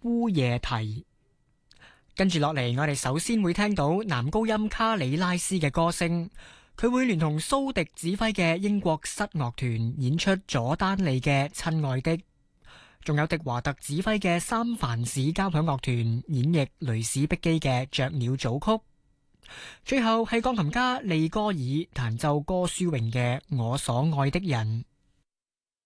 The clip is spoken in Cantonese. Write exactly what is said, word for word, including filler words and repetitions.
烏夜啼》。跟住落嚟，我哋首先會聽到男高音卡里拉斯嘅歌聲，佢會聯同蘇迪指揮嘅英國室樂團演出佐丹利嘅《親愛的》，仲有迪華特指揮嘅三藩市交響樂團演繹雷史碧基嘅《雀鳥組曲》，最後係鋼琴家利戈爾彈奏歌書榮嘅《我所愛的人》。